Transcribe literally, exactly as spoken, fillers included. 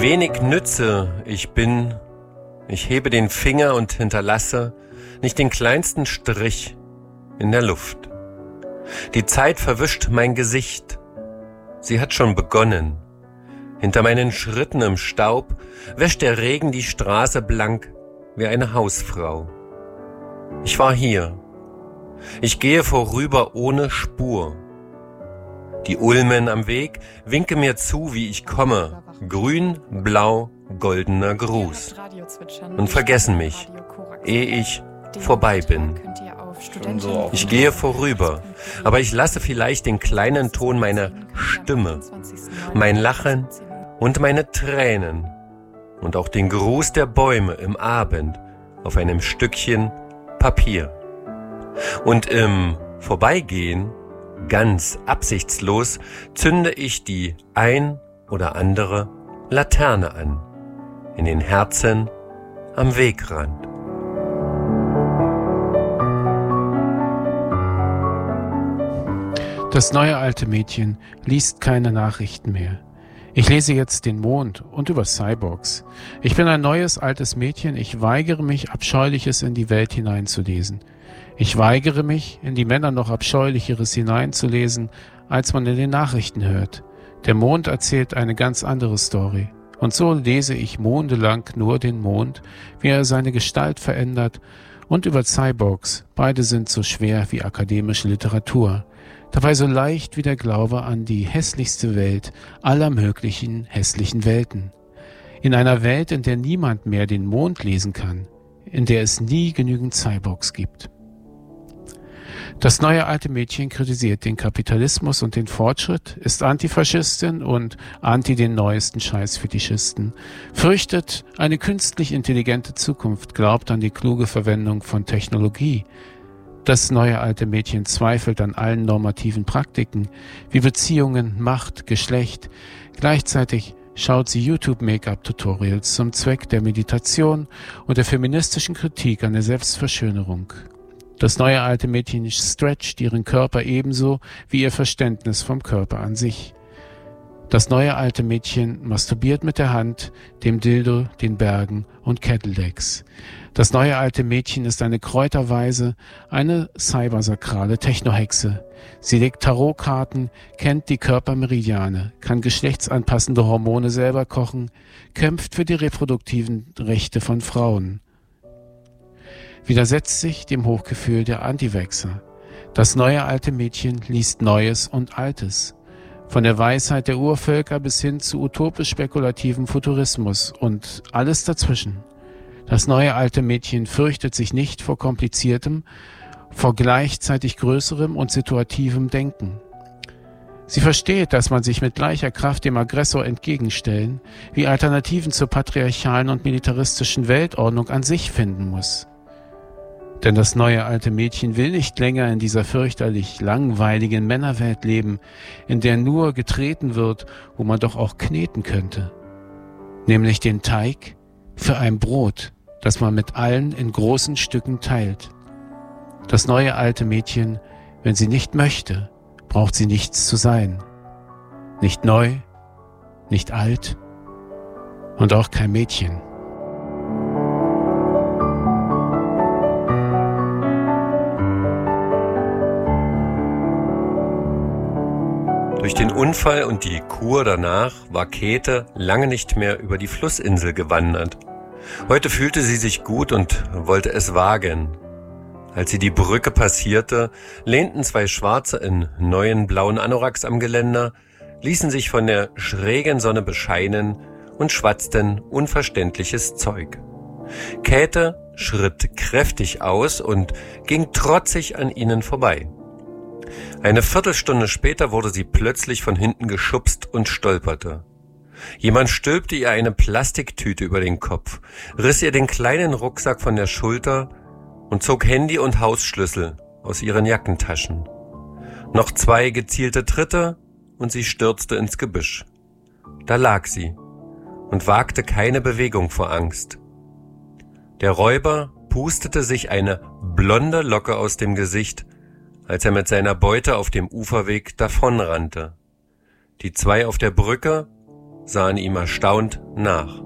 Wenig nütze ich bin, ich hebe den Finger und hinterlasse nicht den kleinsten Strich in der Luft. Die Zeit verwischt mein Gesicht, sie hat schon begonnen. Hinter meinen Schritten im Staub wäscht der Regen die Straße blank wie eine Hausfrau. Ich war hier, ich gehe vorüber ohne Spur. Die Ulmen am Weg winken mir zu, wie ich komme, grün, blau, goldener Gruß, und vergessen mich, ehe ich vorbei bin. Ich gehe vorüber, aber ich lasse vielleicht den kleinen Ton meiner Stimme, mein Lachen und meine Tränen und auch den Gruß der Bäume im Abend auf einem Stückchen Papier. Und im Vorbeigehen, ganz absichtslos, zünde ich die ein oder andere Laterne an, in den Herzen am Wegrand. Das neue alte Mädchen liest keine Nachrichten mehr. Ich lese jetzt den Mond und über Cyborgs. Ich bin ein neues altes Mädchen, ich weigere mich, Abscheuliches in die Welt hineinzulesen. Ich weigere mich, in die Männer noch Abscheulicheres hineinzulesen, als man in den Nachrichten hört. Der Mond erzählt eine ganz andere Story. Und so lese ich mondelang nur den Mond, wie er seine Gestalt verändert, und über Cyborgs. Beide sind so schwer wie akademische Literatur. Dabei so leicht wie der Glaube an die hässlichste Welt aller möglichen hässlichen Welten. In einer Welt, in der niemand mehr den Mond lesen kann, in der es nie genügend Cyborgs gibt. Das neue alte Mädchen kritisiert den Kapitalismus und den Fortschritt, ist Antifaschistin und anti den neuesten Scheißfetischisten, fürchtet eine künstlich intelligente Zukunft, glaubt an die kluge Verwendung von Technologie. Das neue alte Mädchen zweifelt an allen normativen Praktiken, wie Beziehungen, Macht, Geschlecht. Gleichzeitig schaut sie YouTube-Make-up-Tutorials zum Zweck der Meditation und der feministischen Kritik an der Selbstverschönerung. Das neue alte Mädchen stretcht ihren Körper ebenso wie ihr Verständnis vom Körper an sich. Das neue alte Mädchen masturbiert mit der Hand, dem Dildo, den Bergen und Cadillacs. Das neue alte Mädchen ist eine Kräuterweise, eine cybersakrale Technohexe. Sie legt Tarotkarten, kennt die Körpermeridiane, kann geschlechtsanpassende Hormone selber kochen, kämpft für die reproduktiven Rechte von Frauen. Widersetzt sich dem Hochgefühl der Anti-Vaxxer. Das neue alte Mädchen liest Neues und Altes. Von der Weisheit der Urvölker bis hin zu utopisch-spekulativem Futurismus und alles dazwischen. Das neue alte Mädchen fürchtet sich nicht vor kompliziertem, vor gleichzeitig größerem und situativem Denken. Sie versteht, dass man sich mit gleicher Kraft dem Aggressor entgegenstellen, wie Alternativen zur patriarchalen und militaristischen Weltordnung an sich finden muss. Denn das neue alte Mädchen will nicht länger in dieser fürchterlich langweiligen Männerwelt leben, in der nur getreten wird, wo man doch auch kneten könnte. Nämlich den Teig für ein Brot, das man mit allen in großen Stücken teilt. Das neue alte Mädchen, wenn sie nicht möchte, braucht sie nichts zu sein. Nicht neu, nicht alt und auch kein Mädchen. Durch den Unfall und die Kur danach war Käthe lange nicht mehr über die Flussinsel gewandert. Heute fühlte sie sich gut und wollte es wagen. Als sie die Brücke passierte, lehnten zwei Schwarze in neuen blauen Anoraks am Geländer, ließen sich von der schrägen Sonne bescheinen und schwatzten unverständliches Zeug. Käthe schritt kräftig aus und ging trotzig an ihnen vorbei. Eine Viertelstunde später wurde sie plötzlich von hinten geschubst und stolperte. Jemand stülpte ihr eine Plastiktüte über den Kopf, riss ihr den kleinen Rucksack von der Schulter und zog Handy und Hausschlüssel aus ihren Jackentaschen. Noch zwei gezielte Tritte und sie stürzte ins Gebüsch. Da lag sie und wagte keine Bewegung vor Angst. Der Räuber pustete sich eine blonde Locke aus dem Gesicht, als er mit seiner Beute auf dem Uferweg davonrannte. Die zwei auf der Brücke sahen ihm erstaunt nach.